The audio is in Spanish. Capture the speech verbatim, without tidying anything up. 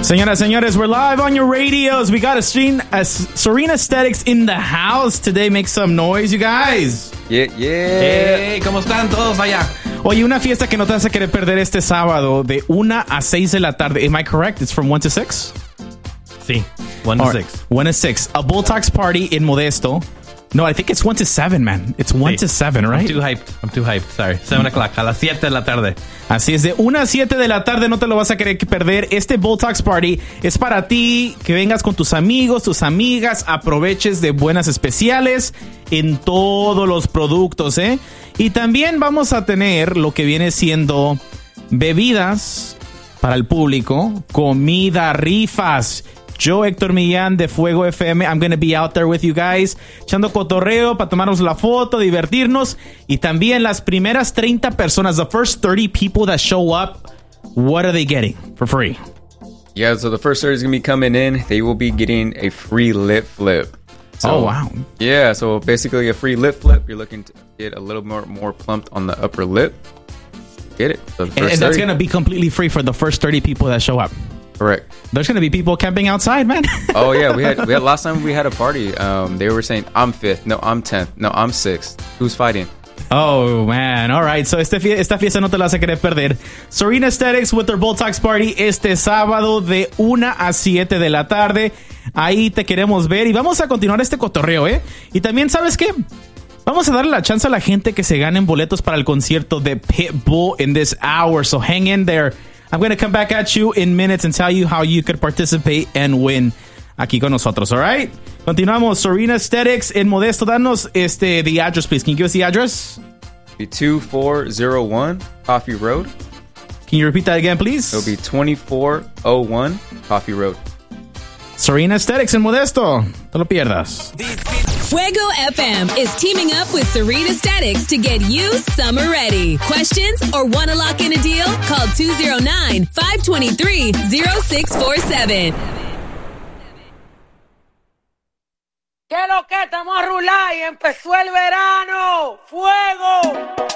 Señoras, señores, we're live on your radios. We got a, stream, a Serena Aesthetics in the house today. Make some noise, you guys. Yeah, yeah. Hey, ¿cómo están todos allá? Oye, una fiesta que no te vas a querer perder este sábado de una a seis de la tarde. Am I correct? It's from one to six? Sí, one to All six. Right. one to six. A Bull Talks party in Modesto. No, I think it's one to seven, man. It's one Sí. to seven, right? I'm too hyped. I'm too hyped. Sorry. seven o'clock. A las siete de la tarde. Así es, de una a siete de la tarde, no te lo vas a querer perder. Este Bull Talks Party es para ti, que vengas con tus amigos, tus amigas, aproveches de buenas especiales en todos los productos, ¿eh? Y también vamos a tener lo que viene siendo bebidas para el público, comida, rifas. Yo, Héctor Millán de Fuego F M, I'm going to be out there with you guys, echando cotorreo para tomarnos la foto, divertirnos. Y también las primeras treinta personas, the first thirty people that show up, what are they getting for free? Yeah, so the first thirty is going to be coming in. They will be getting a free lip flip. So, oh, wow. Yeah, so basically a free lip flip. You're looking to get a little more, more plumped on the upper lip. Get it. So the And, first and that's thirty. going to be completely free for the first thirty people that show up. Correct. There's going to be people camping outside, man. Oh, yeah. We had, we had last time we had a party. Um, they were saying, I'm fifth. No, I'm tenth. No, I'm sixth. Who's fighting? Oh, man. All right. So este fie- esta fiesta no te la vas a querer perder. Serena Aesthetics with their Bull Talks Party este sábado de una a siete de la tarde. Ahí te queremos ver y vamos a continuar este cotorreo, ¿eh? Y también, ¿sabes qué? Vamos a darle la chance a la gente que se ganen boletos para el concierto de Pitbull in this hour. So hang in there. I'm going to come back at you in minutes and tell you how you could participate and win aquí con nosotros, all right? Continuamos. Serena Aesthetics in Modesto. Danos este, the address, please. Can you give us the address? Be two four zero one Coffee Road. Can you repeat that again, please? It'll be twenty-four oh one Coffee Road. Serena Aesthetics in Modesto. No te lo pierdas. Fuego F M is teaming up with Serena Aesthetics to get you summer ready. Questions or want to lock in a deal? Call two oh nine, five two three, oh six four seven. ¿Qué lo que? Estamos a rular y empezó el verano. ¡Fuego!